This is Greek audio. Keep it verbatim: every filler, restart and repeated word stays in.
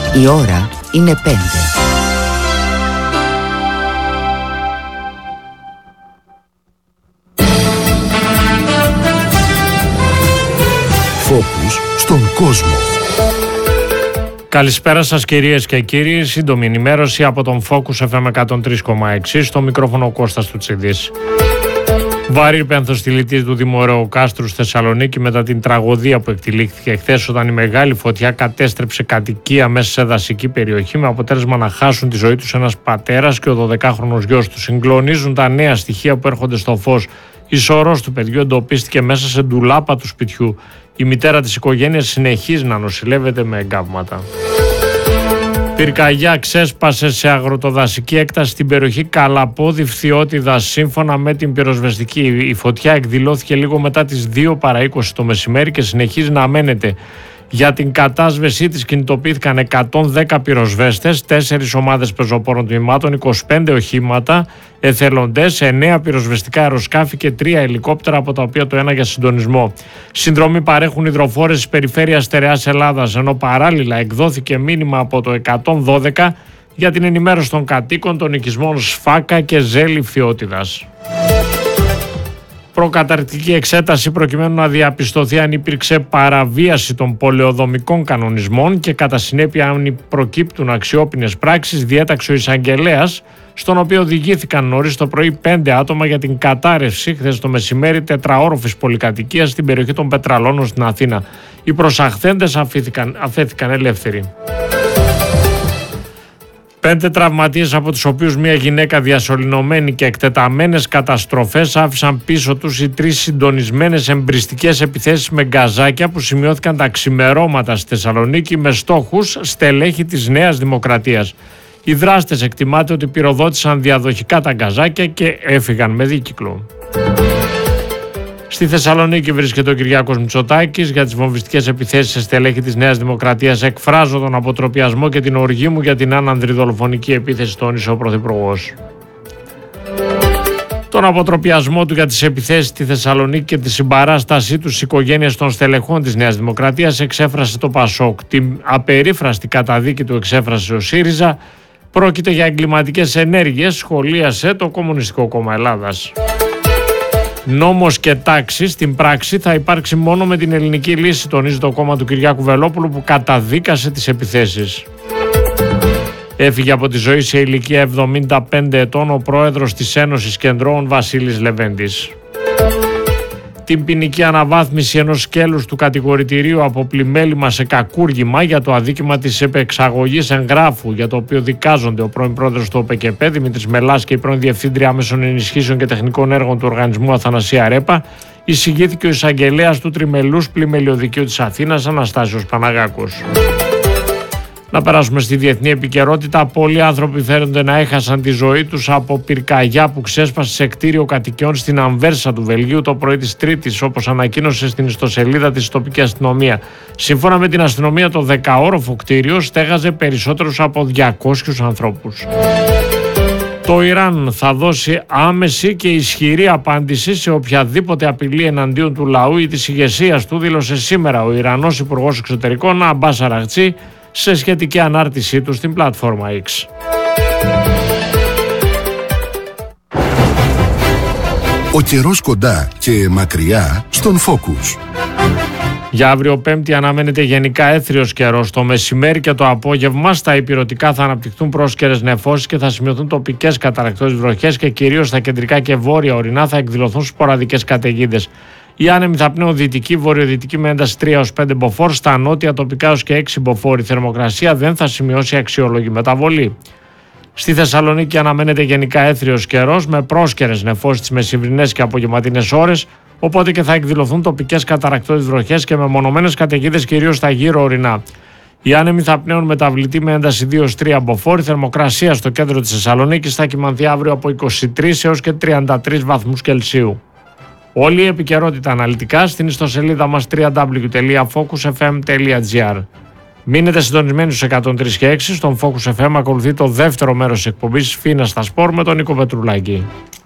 Η ώρα είναι πέντε. Φόκους στον κόσμο. Καλησπέρα σας κυρίες και κύριοι, σύντομη ενημέρωση από τον Focus εφ εμ εκατόν τρία κόμμα έξι, στο μικρόφωνο Κώστας Τουτσίδης. Βαρύ πένθος στη λιτή του Δημοραίου Κάστρου στη Θεσσαλονίκη μετά την τραγωδία που εκτυλίχθηκε χθες όταν η μεγάλη φωτιά κατέστρεψε κατοικία μέσα σε δασική περιοχή με αποτέλεσμα να χάσουν τη ζωή τους ένας πατέρας και ο δωδεκάχρονος γιος του. Συγκλονίζουν τα νέα στοιχεία που έρχονται στο φως. Η σωρός του παιδιού εντοπίστηκε μέσα σε ντουλάπα του σπιτιού. Η μητέρα της οικογένειας συνεχίζει να νοσηλεύεται με εγκάβματα. Πυρκαγιά ξέσπασε σε αγροτοδασική έκταση στην περιοχή Καλαπόδη Φθιώτιδας. Σύμφωνα με την πυροσβεστική, η φωτιά εκδηλώθηκε λίγο μετά τις δύο παρά είκοσι το μεσημέρι και συνεχίζει να αμένεται. Για την κατάσβεσή της κινητοποιήθηκαν εκατόν δέκα πυροσβέστες, τέσσερις ομάδες πεζοπόρων τμήματων, είκοσι πέντε οχήματα, εθελοντές, εννέα πυροσβεστικά αεροσκάφη και τρία ελικόπτερα, από τα οποία το ένα για συντονισμό. Συνδρομή παρέχουν υδροφόρες της περιφέρειας Στερεάς Ελλάδας, ενώ παράλληλα εκδόθηκε μήνυμα από το εκατόν δώδεκα για την ενημέρωση των κατοίκων των οικισμών Σφάκα και Ζέλη Φθιώτιδας. Προκαταρκτική εξέταση προκειμένου να διαπιστωθεί αν υπήρξε παραβίαση των πολεοδομικών κανονισμών και κατά συνέπεια αν προκύπτουν αξιόπινες πράξεις, διέταξε ο εισαγγελέας, στον οποίο οδηγήθηκαν νωρίς το πρωί πέντε άτομα για την κατάρρευση χθες το μεσημέρι τετραόροφης πολυκατοικίας στην περιοχή των Πετραλώνων στην Αθήνα. Οι προσαχθέντες αφέθηκαν, αφέθηκαν ελεύθεροι. Πέντε τραυματίες, από τους οποίους μια γυναίκα διασωληνωμένη, και εκτεταμένες καταστροφές άφησαν πίσω τους οι τρεις συντονισμένες εμπριστικές επιθέσεις με γκαζάκια που σημειώθηκαν τα ξημερώματα στη Θεσσαλονίκη με στόχους στελέχη της Νέας Δημοκρατίας. Οι δράστες εκτιμάται ότι πυροδότησαν διαδοχικά τα γκαζάκια και έφυγαν με δίκυκλο. Στη Θεσσαλονίκη βρίσκεται ο Κυριάκος Μητσοτάκης. Για τις βομβιστικές επιθέσεις σε στελέχη της Νέας Δημοκρατίας εκφράζω τον αποτροπιασμό και την οργή μου για την άνανδρη δολοφονική επίθεση, τόνισε ο Πρωθυπουργός. Τον αποτροπιασμό του για τις επιθέσεις στη Θεσσαλονίκη και τη συμπαράστασή του στις οικογένειες των στελεχών της Νέας Δημοκρατίας εξέφρασε το Πασόκ. Την απερίφραστη καταδίκη του εξέφρασε ο ΣΥΡΙΖΑ. Πρόκειται για εγκληματικές ενέργειες, σχολίασε το Κομμουνιστικό Κόμμα Ελλάδας. Νόμος και τάξη στην πράξη θα υπάρξει μόνο με την ελληνική λύση, τονίζει το κόμμα του Κυριάκου Βελόπουλου, που καταδίκασε τις επιθέσεις. Έφυγε από τη ζωή σε ηλικία εβδομήντα πέντε ετών ο πρόεδρος της Ένωσης Κεντρώων Βασίλης Λεβέντης. Την ποινική αναβάθμιση ενός σκέλους του κατηγορητηρίου από πλημέλημα σε κακούργημα για το αδίκημα της επεξαγωγής εγγράφου, για το οποίο δικάζονται ο πρώην πρόεδρος του ΟΠΕΚΕΠΕ Δημήτρης Μελάς και η πρώην διευθύντρια άμεσων ενισχύσεων και τεχνικών έργων του οργανισμού Αθανασία Ρέπα, εισηγήθηκε ο εισαγγελέας του Τριμελούς Πλημελιωδικείου της Αθήνας Αναστάσιος Παναγάκος. Να περάσουμε στη διεθνή επικαιρότητα. Πολλοί άνθρωποι φαίνονται να έχασαν τη ζωή τους από πυρκαγιά που ξέσπασε σε κτίριο κατοικιών στην Αμβέρσα του Βελγίου το πρωί της Τρίτης, όπως ανακοίνωσε στην ιστοσελίδα της τοπική αστυνομία. Σύμφωνα με την αστυνομία, το δεκαόροφο κτίριο στέγαζε περισσότερους από διακόσιους ανθρώπους. Το Ιράν θα δώσει άμεση και ισχυρή απάντηση σε οποιαδήποτε απειλή εναντίον του λαού ή της ηγεσίας του, δήλωσε σήμερα ο Ιρανός Υπουργός Εξωτερικών Αμπάς Αραγτσί σε σχετική ανάρτησή του στην πλατφόρμα X. Ο καιρός κοντά και μακριά στον Focus. Για αύριο Πέμπτη αναμένεται γενικά έθριος καιρός. Το μεσημέρι και το απόγευμα στα ηπειρωτικά θα αναπτυχθούν πρόσκαιρες νεφώσεις και θα σημειωθούν τοπικές καταρρακτώδεις βροχές και κυρίως στα κεντρικά και βόρεια ορεινά θα εκδηλωθούν σποραδικές καταιγίδες. Οι άνεμοι θα πνέουν δυτική, βορειοδυτική με ένταση τρία έως πέντε μποφόρ, στα νότια τοπικά έως και έξι μποφόρ. Η θερμοκρασία δεν θα σημειώσει αξιόλογη μεταβολή. Στη Θεσσαλονίκη αναμένεται γενικά έθριος καιρός με πρόσκαιρες νεφώσεις τις μεσημβρινές και απογευματινές ώρες, οπότε και θα εκδηλωθούν τοπικές καταρρακτώδεις βροχές και μεμονωμένες καταιγίδες κυρίως στα γύρω ορεινά. Οι άνεμοι θα πνέουν μεταβλητή με ένταση δύο έως τρία μποφόρ. Η θερμοκρασία στο κέντρο της Θεσσαλονίκης θα κυμανθεί αύριο από είκοσι τρεις έως και τριάντα τρεις βαθμούς Κελσίου. Όλη η επικαιρότητα αναλυτικά στην ιστοσελίδα μας double-u double-u double-u τελεία focus f m τελεία g r. Μείνετε συντονισμένοι στους εκατόν τρία και έξι. Στον Focus εφ εμ ακολουθεί το δεύτερο μέρος της εκπομπής Φίνα στα Σπορ με τον Νίκο Πετρουλάκη.